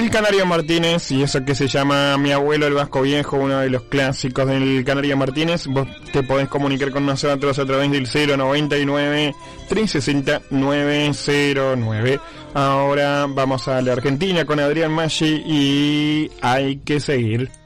El Canario Martínez, y eso que se llama Mi Abuelo el Vasco Viejo, uno de los clásicos del Canario Martínez. Vos te podés comunicar con nosotros a través del 099 360 909. Ahora vamos a la Argentina con Adrián Maggi y hay que seguir.